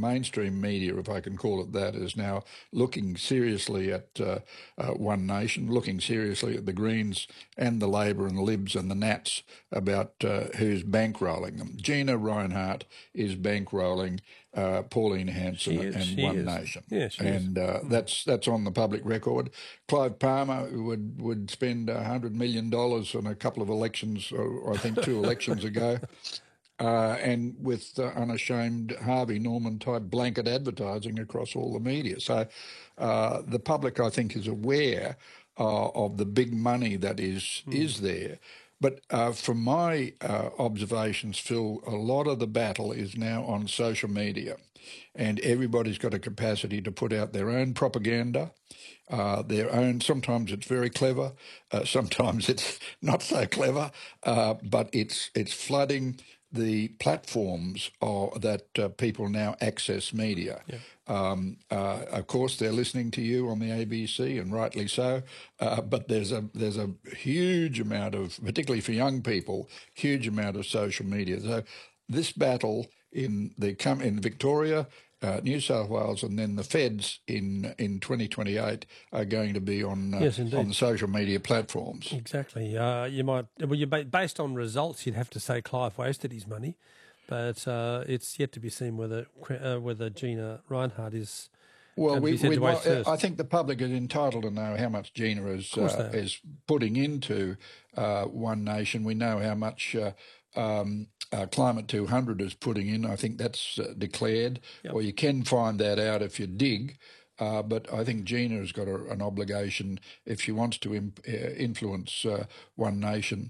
mainstream media, if I can call it that, is now looking seriously at One Nation, looking seriously at the Greens and the Labor and the Libs and the Nats about who's bankrolling them. Gina Rinehart is bankrolling Pauline Hanson and One Nation. Yeah, she and that's on the public record. Clive Palmer would spend $100 million on a couple of elections, or I think 2 elections ago, and with unashamed Harvey Norman-type blanket advertising across all the media. So the public, I think, is aware of the big money that is there. But from my observations, Phil, a lot of the battle is now on social media, and everybody's got a capacity to put out their own propaganda, their own. Sometimes it's very clever, sometimes it's not so clever, but it's flooding the platforms that people now access media. Yeah. Of course, they're listening to you on the ABC, and rightly so. But there's a huge amount of, particularly for young people, huge amount of social media. So this battle in Victoria, New South Wales, and then the Feds in 2028 are going to be on the social media platforms. Exactly. Based on results, you'd have to say Clive wasted his money, but it's yet to be seen whether Gina Rinehart is. Well, I think the public is entitled to know how much Gina is putting into One Nation. We know how much Climate 200 is putting in. I think that's declared, or you can find that out if you dig. But I think Gina has got an obligation, if she wants to influence One Nation,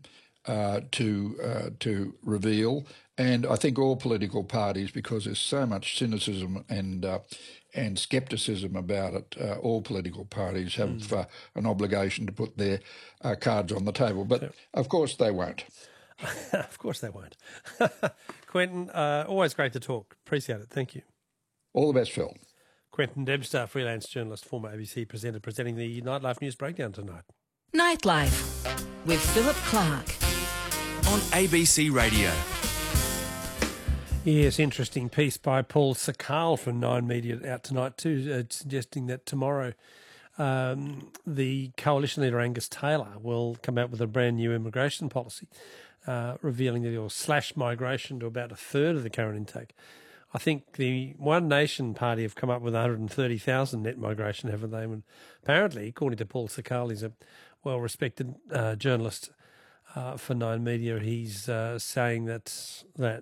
to reveal. And I think all political parties, because there's so much cynicism and scepticism about it, all political parties have an obligation to put their cards on the table. But of course they won't. Of course they won't. Quentin, always great to talk. Appreciate it. Thank you. All the best, Phil. Quentin Debster, freelance journalist, former ABC presenter, presenting the Nightlife News Breakdown tonight. Nightlife with Philip Clark on ABC Radio. Yes, interesting piece by Paul Sakal from Nine Media out tonight too, suggesting that tomorrow the coalition leader Angus Taylor will come out with a brand new immigration policy, revealing that he'll slash migration to about a third of the current intake. I think the One Nation party have come up with 130,000 net migration, haven't they? And apparently, according to Paul Sakal, he's a well-respected journalist for Nine Media. He's saying that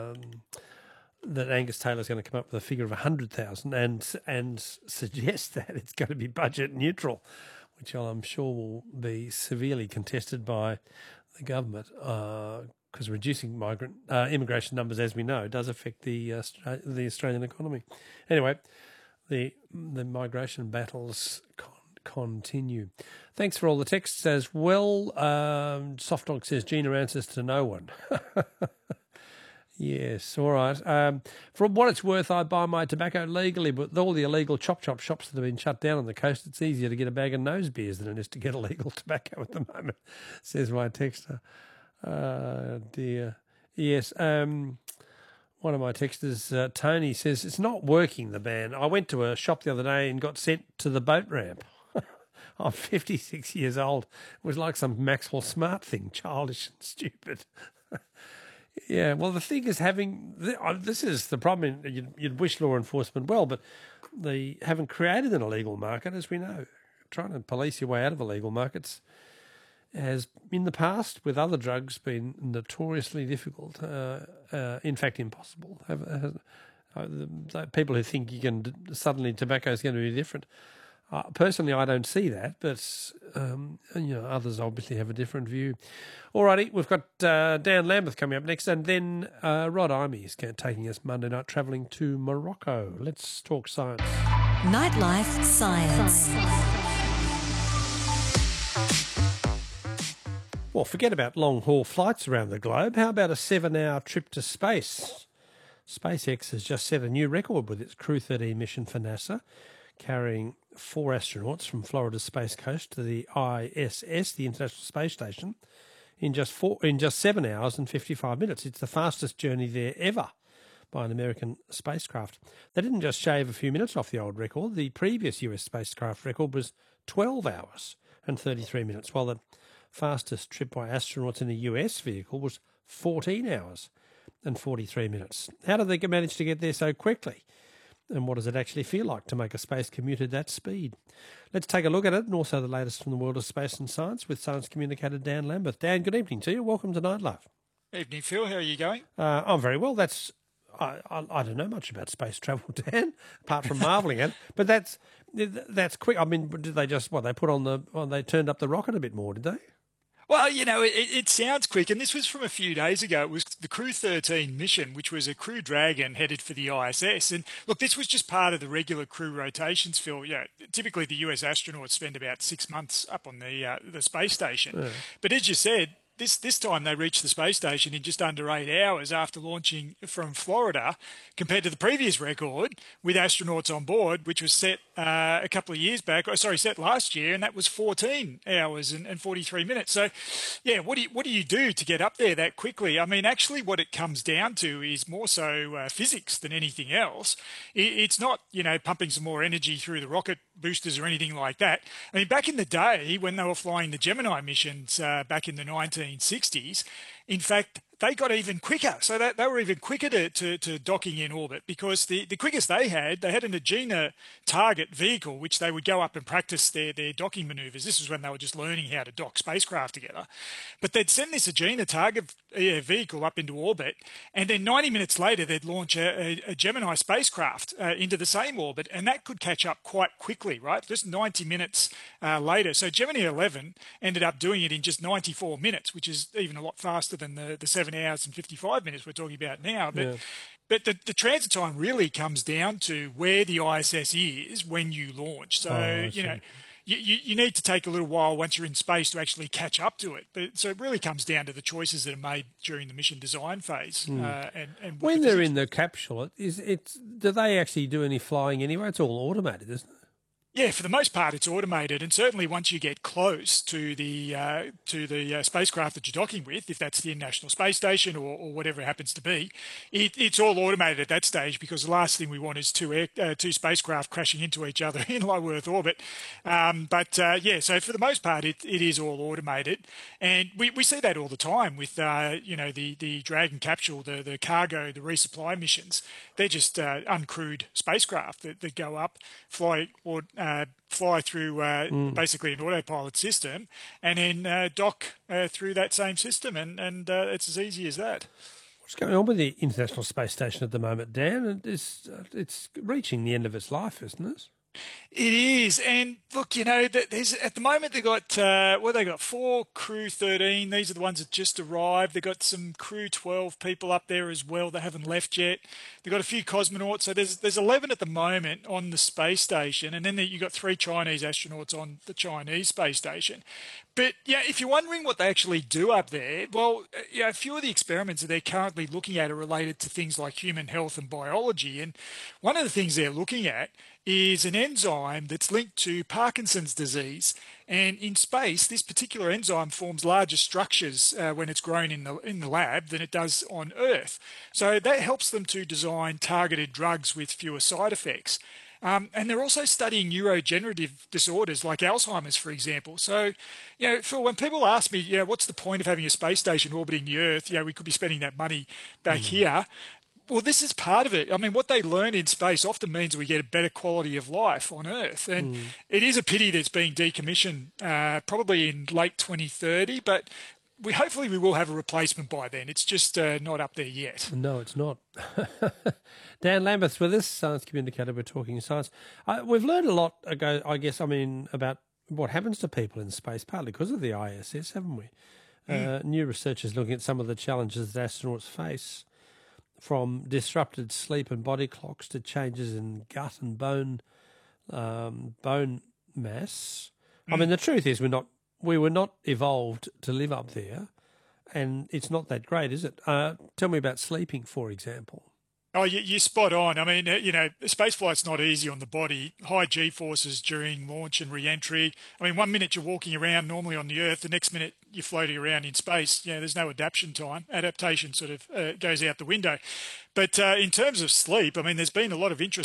Angus Taylor's going to come up with a figure of 100,000 and suggest that it's going to be budget neutral, which I'm sure will be severely contested by the government, because reducing immigration numbers, as we know, does affect the Australian economy. Anyway, the migration battles continue. Thanks for all the texts as well. Soft Dog says Gina answers to no one. Yes, all right. For what it's worth, I buy my tobacco legally, but with all the illegal chop shops that have been shut down on the coast, it's easier to get a bag of nose beers than it is to get illegal tobacco at the moment, says my texter. Dear. Yes, one of my texters, Tony, says, it's not working, the ban. I went to a shop the other day and got sent to the boat ramp. I'm 56 years old. It was like some Maxwell Smart thing, childish and stupid. Yeah, well, the thing is this is the problem. You'd wish law enforcement well, but they haven't created an illegal market, as we know. Trying to police your way out of illegal markets has, in the past, with other drugs, been notoriously difficult, in fact, impossible. People who think suddenly tobacco is going to be different. Personally, I don't see that, but others obviously have a different view. Alrighty, we've got Dan Lambeth coming up next, and then Rod Imey is taking us Monday night travelling to Morocco. Let's talk science. Nightlife Science. Well, forget about long-haul flights around the globe. How about a 7-hour trip to space? SpaceX has just set a new record with its Crew 13 mission for NASA, carrying 4 astronauts from Florida's Space Coast to the ISS, the International Space Station, in just 7 hours and 55 minutes. It's the fastest journey there ever by an American spacecraft. They didn't just shave a few minutes off the old record. The previous US spacecraft record was 12 hours and 33 minutes, while the fastest trip by astronauts in a US vehicle was 14 hours and 43 minutes. How did they manage to get there so quickly? And what does it actually feel like to make a space commute at that speed? Let's take a look at it, and also the latest from the world of space and science with science communicator Dan Lambeth. Dan, good evening to you. Welcome to Nightlife. Evening, Phil. How are you going? I'm very well. I don't know much about space travel, Dan, apart from marvelling at it. But that's quick. I mean, did they just they turned up the rocket a bit more? Did they? Well, it sounds quick, and this was from a few days ago. It was the Crew 13 mission, which was a Crew Dragon headed for the ISS. And look, this was just part of the regular crew rotations, Phil. Typically the US astronauts spend about 6 months up on the space station. Yeah. But as you said, this time they reached the space station in just under 8 hours after launching from Florida, compared to the previous record with astronauts on board, which was set a couple of years back. Set last year, and that was 14 hours and 43 minutes. So, yeah, what do you do to get up there that quickly? I mean, actually, what it comes down to is more so physics than anything else. It's not pumping some more energy through the rocket boosters or anything like that. I mean, back in the day when they were flying the Gemini missions back in the 1960s, in fact, they got even quicker. So that they were even quicker to docking in orbit, because the quickest they had an Agena target vehicle, which they would go up and practice their docking maneuvers. This was when they were just learning how to dock spacecraft together. But they'd send this Agena target vehicle up into orbit, and then 90 minutes later, they'd launch a Gemini spacecraft into the same orbit, and that could catch up quite quickly, right? Just 90 minutes later. So Gemini 11 ended up doing it in just 94 minutes, which is even a lot faster than the 7 hours and 55 minutes we're talking about now. But the transit time really comes down to where the ISS is when you launch. So, you need to take a little while once you're in space to actually catch up to it. But so it really comes down to the choices that are made during the mission design phase. And when they're in the capsule, do they actually do any flying anyway? It's all automated, isn't it? Yeah, for the most part, it's automated, and certainly once you get close to the spacecraft that you're docking with, if that's the International Space Station or whatever it happens to be, it's all automated at that stage, because the last thing we want is two spacecraft crashing into each other in low Earth orbit. So for the most part, it is all automated, and we see that all the time with the Dragon capsule, the cargo, the resupply missions. They're just uncrewed spacecraft that go up, fly through basically an autopilot system, and then dock through that same system, and it's as easy as that. What's going on with the International Space Station at the moment, Dan? It's reaching the end of its life, isn't it? It is, and look, there's at the moment they got they got 4 Crew 13. These are the ones that just arrived. They got some Crew 12 people up there as well that haven't left yet. They got a few cosmonauts. So there's 11 at the moment on the space station, and then you got 3 Chinese astronauts on the Chinese space station. But if you're wondering what they actually do up there, well, a few of the experiments that they're currently looking at are related to things like human health and biology. And one of the things they're looking at is an enzyme that's linked to Parkinson's disease. And in space, this particular enzyme forms larger structures when it's grown in the lab than it does on Earth. So that helps them to design targeted drugs with fewer side effects. And they're also studying neurodegenerative disorders like Alzheimer's, for example. So, Phil, when people ask me, what's the point of having a space station orbiting the Earth? We could be spending that money back here. Well, this is part of it. I mean, what they learn in space often means we get a better quality of life on Earth. And it is a pity that it's being decommissioned probably in late 2030, but hopefully we will have a replacement by then. It's just not up there yet. No, it's not. Dan Lambeth with us, science communicator. We're talking science. We've learned a lot ago, I guess, about what happens to people in space, partly because of the ISS, haven't we? New research is looking at some of the challenges that astronauts face, from disrupted sleep and body clocks to changes in gut and bone mass. I mean, the truth is we were not evolved to live up there, and it's not that great, is it? Tell me about sleeping, for example. Oh, you're spot on. I mean, space flight's not easy on the body. High G forces during launch and re-entry. I mean, one minute you're walking around normally on the Earth, the next minute you're floating around in space. There's no adaptation time. Adaptation sort of goes out the window. But in terms of sleep, I mean, there's been a lot of interest